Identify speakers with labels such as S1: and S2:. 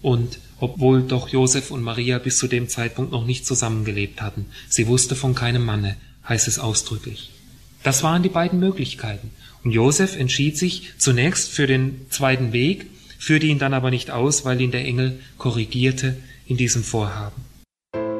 S1: und obwohl doch Josef und Maria bis zu dem Zeitpunkt noch nicht zusammengelebt hatten. Sie wusste von keinem Manne, heißt es ausdrücklich. Das waren die beiden Möglichkeiten. Und Josef entschied sich zunächst für den zweiten Weg, führte ihn dann aber nicht aus, weil ihn der Engel korrigierte in diesem Vorhaben.